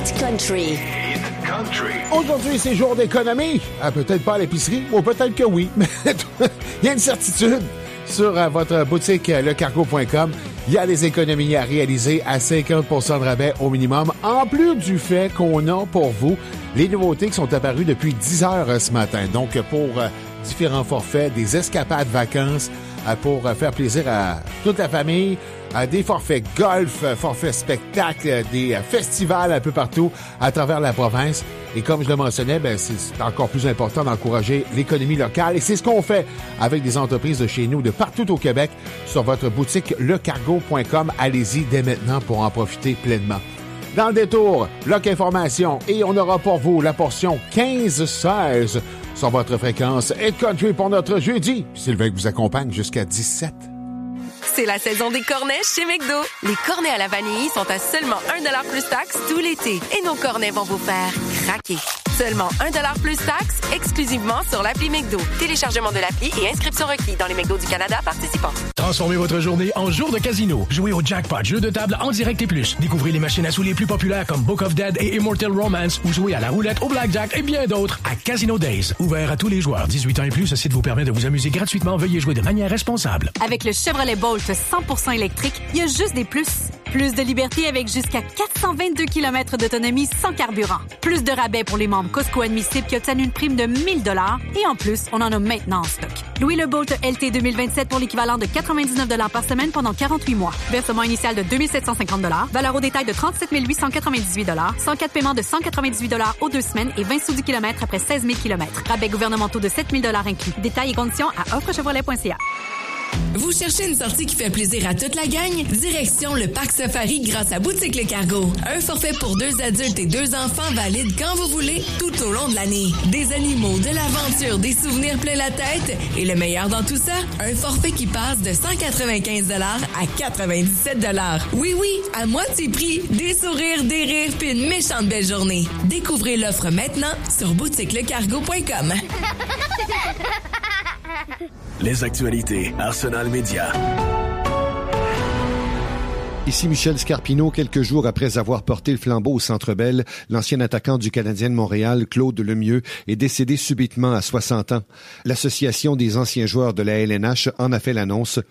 Hit Country. Aujourd'hui, c'est jour d'économie. Peut-être pas à l'épicerie, ou peut-être que oui. Mais il y a une certitude sur votre boutique lecargo.com. Il y a des économies à réaliser à 50% de rabais au minimum, en plus du fait qu'on a pour vous les nouveautés qui sont apparues depuis 10 heures ce matin. Donc, pour différents forfaits, des escapades vacances, pour faire plaisir à toute la famille, des forfaits golf, forfaits spectacles, des festivals un peu partout à travers la province. Et comme je le mentionnais, c'est encore plus important d'encourager l'économie locale. Et c'est ce qu'on fait avec des entreprises de chez nous, de partout au Québec, sur votre boutique lecargo.com. Allez-y dès maintenant pour en profiter pleinement. Dans le détour, Bloc Information, et on aura pour vous la portion 15-16 sur votre fréquence Hit Country pour notre jeudi. Sylvain vous accompagne jusqu'à 17. C'est la saison des cornets chez McDo. Les cornets à la vanille sont à seulement 1$ plus taxe tout l'été. Et nos cornets vont vous faire craquer. Seulement 1$ plus taxe, exclusivement sur l'appli McDo. Téléchargement de l'appli et inscription requis dans les McDo du Canada participants. Transformez votre journée en jour de casino. Jouez au Jackpot, jeu de table en direct et plus. Découvrez les machines à sous les plus populaires comme Book of Dead et Immortal Romance ou jouez à la roulette, au blackjack et bien d'autres à Casino Days. Ouvert à tous les joueurs. 18 ans et plus, ce site vous permet de vous amuser gratuitement. Veuillez jouer de manière responsable. Avec le Chevrolet Bolt 100% électrique, il y a juste des plus. Plus de liberté avec jusqu'à 422 km d'autonomie sans carburant. Plus de rabais pour les membres Costco admissibles qui obtiennent une prime de 1 000 $. Et en plus, on en a maintenant en stock. Louez le Bolt LT 2027 pour l'équivalent de 99 $ par semaine pendant 48 mois. Versement initial de 2 750 $. Valeur au détail de 37 898 $. 104 paiements de 198 $ aux 2 semaines et 20 sous du kilomètre après 16 000 km. Rabais gouvernementaux de 7 000 $ inclus. Détails et conditions à offrechevrolet.ca. Vous cherchez une sortie qui fait plaisir à toute la gang? Direction le Parc Safari grâce à Boutique Le Cargo. Un forfait pour 2 adultes et 2 enfants valide quand vous voulez, tout au long de l'année. Des animaux, de l'aventure, des souvenirs plein la tête. Et le meilleur dans tout ça, un forfait qui passe de 195 $ à 97 $. Oui, à moitié prix, des sourires, des rires puis une méchante belle journée. Découvrez l'offre maintenant sur boutiquelecargo.com. Les actualités Arsenal Média. Ici Michel Scarpino. Quelques jours après avoir porté le flambeau au Centre Bell, l'ancien attaquant du Canadien de Montréal, Claude Lemieux, est décédé subitement à 60 ans. L'Association des anciens joueurs de la LNH en a fait l'annonce.